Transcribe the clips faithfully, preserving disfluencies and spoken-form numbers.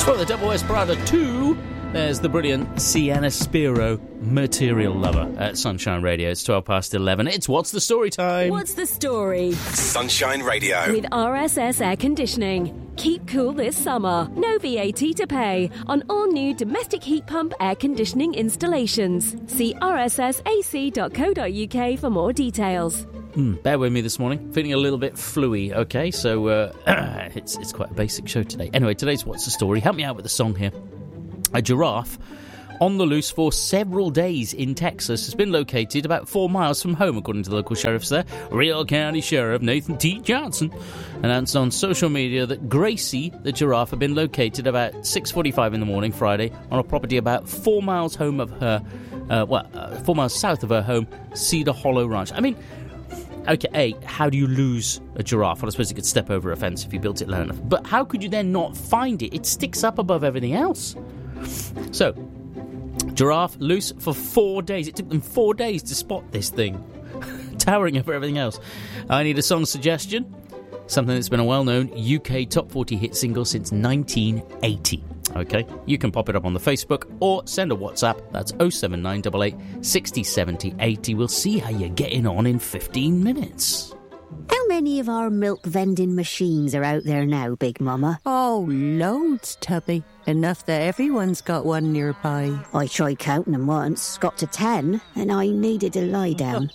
For the Double Esprada two, there's the brilliant Sienna Spiro, Material Lover, at Sunshine Radio. It's twelve past eleven. It's What's the Story time? What's the story? Sunshine Radio. With R S S Air Conditioning. Keep cool this summer. No V A T to pay on all new domestic heat pump air conditioning installations. See r s s a c dot co dot u k for more details. Mm, bear with me this morning. Feeling a little bit fluey, okay? So uh, it's it's quite a basic show today. Anyway, today's What's the Story? Help me out with the song here. A giraffe on the loose for several days in Texas has been located about four miles from home, according to the local sheriffs there. Real County Sheriff Nathan T. Johnson announced on social media that Gracie, the giraffe, had been located about six forty-five in the morning Friday on a property about four miles home of her, uh, well, uh, four miles south of her home, Cedar Hollow Ranch. I mean, okay, A, how do you lose a giraffe? Well, I suppose you could step over a fence if you built it low enough. But how could you then not find it? It sticks up above everything else. So, giraffe loose for four days. It took them four days to spot this thing, towering over everything else. I need a song suggestion. Something that's been a well-known U K top forty hit single since nineteen eighty. Okay, you can pop it up on the Facebook or send a WhatsApp. That's oh seven nine eight eight, six oh seven oh, eight oh. We'll see how you're getting on in fifteen minutes. How many of our milk vending machines are out there now, Big Mama? Oh, loads, Tubby. Enough that everyone's got one nearby. I tried counting them once, got to ten, and I needed to lie down.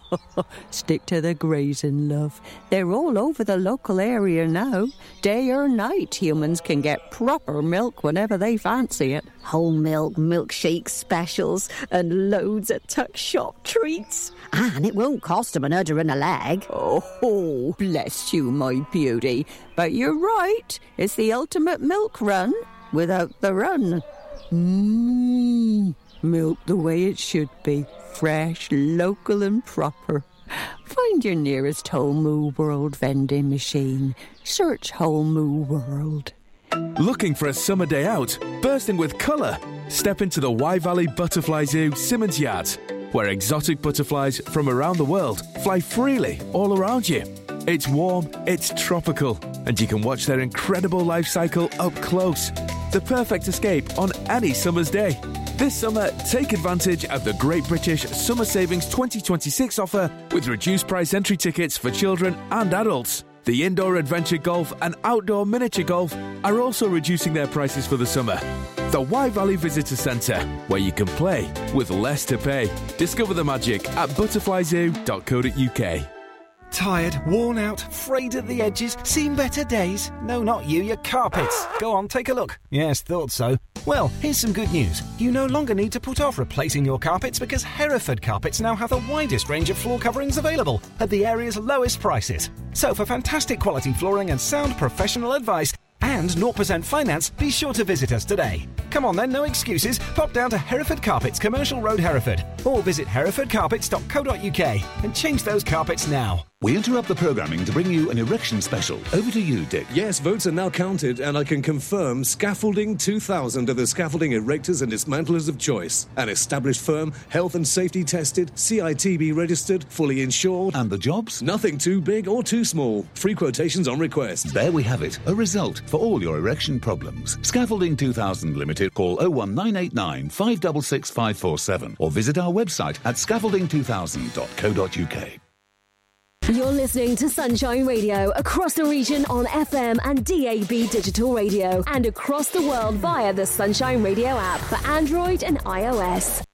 Stick to the grazing, love. They're all over the local area now. Day or night, humans can get proper milk whenever they fancy it. Whole milk, milkshake specials, and loads of tuck shop treats. And it won't cost them an udder and a leg. Oh, bless you, my beauty. But you're right. It's the ultimate milk run without the run. Mmm, milk the way it should be. Fresh, local and proper. Find your nearest Whole Moo World vending machine. Search Whole Moo World. Looking for a summer day out, bursting with colour? Step into the Wye Valley Butterfly Zoo, Simmons Yards, where exotic butterflies from around the world fly freely all around you. It's warm, it's tropical, and you can watch their incredible life cycle up close. The perfect escape on any summer's day. This summer, take advantage of the Great British Summer Savings twenty twenty-six offer with reduced price entry tickets for children and adults. The indoor adventure golf and outdoor miniature golf are also reducing their prices for the summer. The Wye Valley Visitor Centre, where you can play with less to pay. Discover the magic at butterfly zoo dot co dot u k. Tired, worn out, frayed at the edges, seen better days? No, not you, your carpets. Go on, take a look. Yes, thought so. Well, here's some good news. You no longer need to put off replacing your carpets because Hereford Carpets now have the widest range of floor coverings available at the area's lowest prices. So for fantastic quality flooring and sound professional advice and zero percent finance, be sure to visit us today. Come on then, no excuses. Pop down to Hereford Carpets, Commercial Road, Hereford, or visit hereford carpets dot co dot u k and change those carpets now. We interrupt the programming to bring you an erection special. Over to you, Dick. Yes, votes are now counted, and I can confirm Scaffolding two thousand are the scaffolding erectors and dismantlers of choice. An established firm, health and safety tested, C I T B registered, fully insured. And the jobs? Nothing too big or too small. Free quotations on request. There we have it. A result for all your erection problems. Scaffolding two thousand Limited. Call oh one nine eight nine, five six six, five four seven or visit our website at scaffolding two thousand dot co dot u k. You're listening to Sunshine Radio across the region on F M and D A B digital radio and across the world via the Sunshine Radio app for Android and iOS.